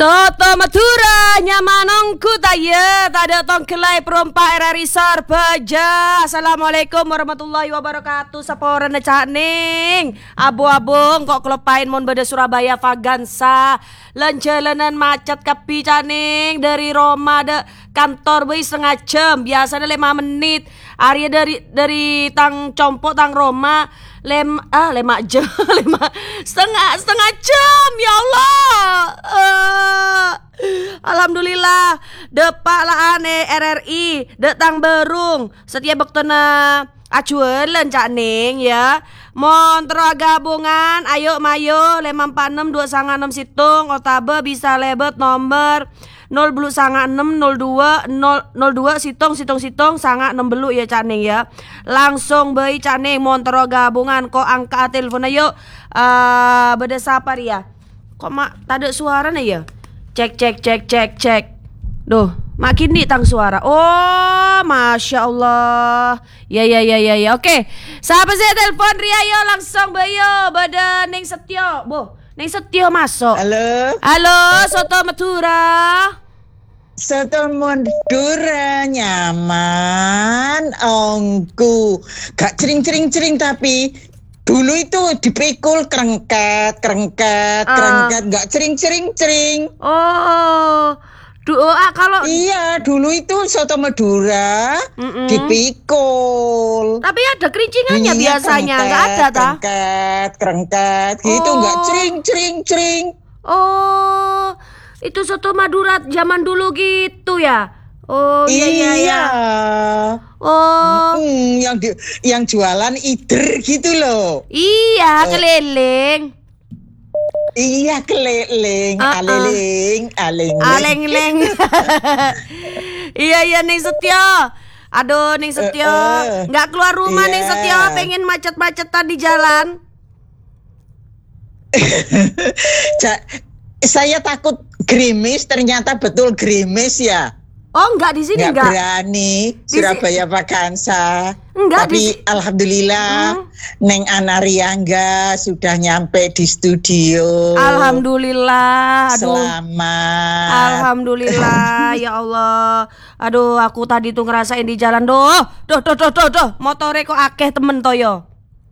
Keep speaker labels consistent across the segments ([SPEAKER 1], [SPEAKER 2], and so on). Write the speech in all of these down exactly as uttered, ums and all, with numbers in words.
[SPEAKER 1] Soto Madura nyamanongku taya tada tong kelai perompak era risar beja. Assalamualaikum warahmatullahi wabarakatuh. Saporan cak ning abu-abung kok kelepain mon beda Surabaya Vagansa lencelenan macet kepi caning dari Roma de kantor bei setengah jam biasanya lima menit. Arya dari dari tang compok tang Roma lem ah lima jam lima setengah setengah jam ya Allah. Uh, Alhamdulillah depak lah ane R R I detang berung setia bektena acuan cak ning ya montro gabungan ayo mayo lima empat enam dua sanga enam situng otabe bisa lebet nomor nol belu sanga enam nol dua nol dua situng situng situng sanga enam belu ya caning ya langsung bayi caning montro gabungan kok angka telepon ayo uh, beda sapar ya kok mak tak ada suara nih ya cek cek cek cek cek duh makin nih tang suara oh masya Allah ya ya ya ya ya oke siapa sih telepon Ria yo langsung bayo beda Neng Setio boh Neng Setio masuk
[SPEAKER 2] halo
[SPEAKER 1] halo Soto Madura.
[SPEAKER 2] Soto Madura nyaman ongku gak cering-cering-cering tapi dulu itu dipikul kerengkat kerengkat uh. kerengkat gak cering-cering-cering.
[SPEAKER 1] Oh doa kalau
[SPEAKER 2] iya dulu itu Soto Madura Mm-mm. dipikul
[SPEAKER 1] tapi ada kerincingannya bunyinya biasanya nggak ada ta
[SPEAKER 2] kerengkat kerengkat gitu oh. Gak cering-cering-cering.
[SPEAKER 1] Oh itu Soto Madura zaman dulu gitu ya. Oh iya iya iya. Oh
[SPEAKER 2] mm, yang di, yang jualan ider gitu loh.
[SPEAKER 1] Iya uh, keliling.
[SPEAKER 2] Iya keliling,
[SPEAKER 1] uh-uh.
[SPEAKER 2] aleling, aleng,
[SPEAKER 1] aleng-leng. Iya iya Neng Setio. Aduh Neng Setio, uh, uh, nggak keluar rumah yeah. Neng Setio, pengen macet-macetan di jalan.
[SPEAKER 2] Saya takut gerimis, ternyata betul gerimis ya.
[SPEAKER 1] Oh enggak di sini enggak.
[SPEAKER 2] Enggak berani di Surabaya Vagansa.
[SPEAKER 1] Enggak.
[SPEAKER 2] Tapi di... alhamdulillah hmm. Neng Anariangga sudah nyampe di studio.
[SPEAKER 1] Alhamdulillah. Aduh.
[SPEAKER 2] Selamat.
[SPEAKER 1] Alhamdulillah ya Allah. Aduh aku tadi tuh ngerasain di jalan doh. Doh doh doh doh doh. Motore kok akeh temen toyo.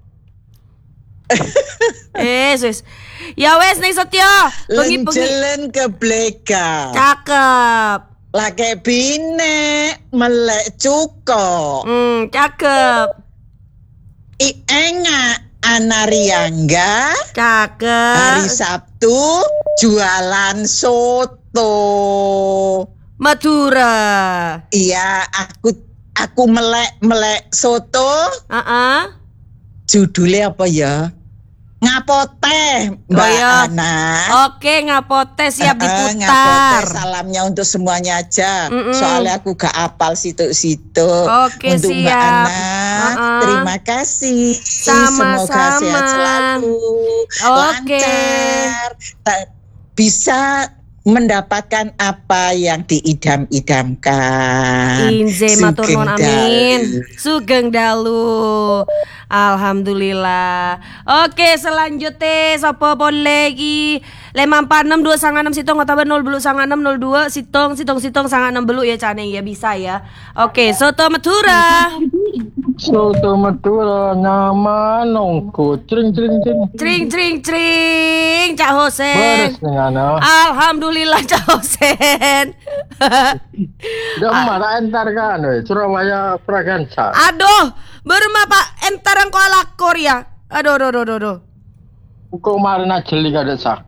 [SPEAKER 1] Eh sis. Ya wes Neng Setio.
[SPEAKER 2] Lenjelen ke Bleka.
[SPEAKER 1] Cakep.
[SPEAKER 2] Lake bine melek cuko.
[SPEAKER 1] Hmm, cakep.
[SPEAKER 2] I enga Anariangga.
[SPEAKER 1] Cakep.
[SPEAKER 2] Hari Sabtu jualan soto
[SPEAKER 1] Madura.
[SPEAKER 2] Iya, aku aku melek melek soto.
[SPEAKER 1] Uh-uh.
[SPEAKER 2] Judulnya apa ya? Ngapoteh Mbak
[SPEAKER 1] oh, iya.
[SPEAKER 2] Ana.
[SPEAKER 1] Oke ngapoteh siap uh, diputar.
[SPEAKER 2] Ngapoteh salamnya untuk semuanya aja. Mm-mm. Soalnya aku gak apal situ-situ.
[SPEAKER 1] Oke
[SPEAKER 2] untuk
[SPEAKER 1] siap.
[SPEAKER 2] Mbak Ana.
[SPEAKER 1] Uh-uh.
[SPEAKER 2] Terima kasih.
[SPEAKER 1] Sama-sama.
[SPEAKER 2] Semoga sehat selalu.
[SPEAKER 1] Oke.
[SPEAKER 2] Lancar. Bisa mendapatkan apa yang diidam-idamkan.
[SPEAKER 1] Inze matur nuwun amin. Sugeng dalu. Alhamdulillah. Oke selanjutnya sapa boleh iki lima empat enam dua sanga enam situng atau nol belu sanga enam nol dua situng situng situng sanga enam belu ya caneng ya bisa ya. Oke Soto Madura.
[SPEAKER 3] Soto Madura nyaman nongko cring cring cring
[SPEAKER 1] cring cring cring Cak Hosen.
[SPEAKER 3] Beres dengan
[SPEAKER 1] Alhamdulillah Cak Hosen.
[SPEAKER 3] Udah marah entar kan Surabaya Vagansa.
[SPEAKER 1] Aduh berma Pak entar engko alakor ya. Aduh aduh aduh aduh.
[SPEAKER 3] Kok kemarin aja li kada sak.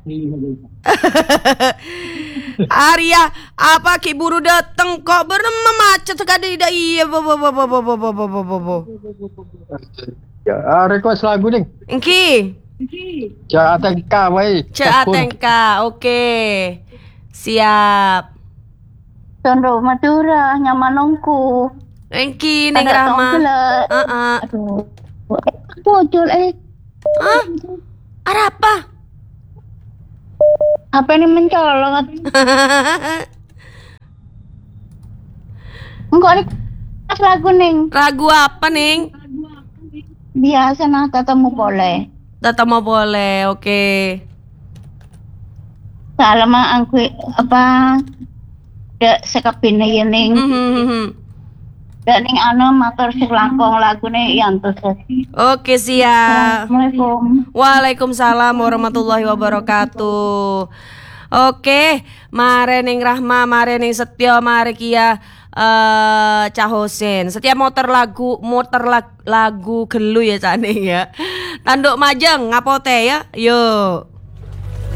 [SPEAKER 1] Arya apa ki buru dateng kok berma macet sekali ida iya bo bo bo bo bo bo bo bo bo bo.
[SPEAKER 3] Ya request lagu nih.
[SPEAKER 1] Engki.
[SPEAKER 3] Ja atengka wae.
[SPEAKER 1] Ja atengka. Oke. Siap.
[SPEAKER 4] Soto Madura nyaman nongku.
[SPEAKER 1] Engki Neng Rahma. Heeh.
[SPEAKER 4] Aduh. Bocor eh.
[SPEAKER 1] Hah? Ada apa?
[SPEAKER 4] H P ini mencolok. Enggak ada lagu Neng.
[SPEAKER 1] Lagu apa Neng?
[SPEAKER 4] Biasa nah tatamu boleh.
[SPEAKER 1] Tatamu boleh, oke.
[SPEAKER 4] Salama angku apa dek sekabine ya ning
[SPEAKER 1] Mhm.
[SPEAKER 4] dek ning anu matur sing langkung lagune Yanto Sesi.
[SPEAKER 1] Oke, siap.
[SPEAKER 4] Assalamualaikum.
[SPEAKER 1] Waalaikumsalam warahmatullahi wabarakatuh. Oke, mare ning Rahma, mare ning Setyo, mare kia eh Cah Hosen. Setiap motor lagu, motor lag- lagu gelu ya Cak Ning ya. Tanduk Majeng ngapote ya. Yuk.